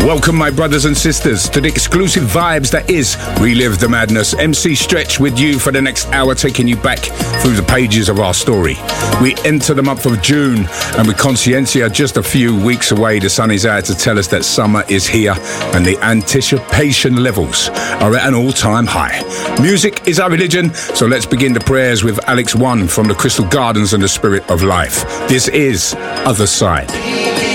Welcome, my brothers and sisters, to the exclusive vibes that is Relive the Madness. MC Stretch with you for the next hour, taking you back through the pages of our story. We enter the month of June, and with Consciencia just a few weeks away, the sun is out to tell us that summer is here, and the anticipation levels are at an all-time high. Music is our religion, so let's begin the prayers with Alex One from the Crystal Gardens and the Spirit of Life. This is Other Side.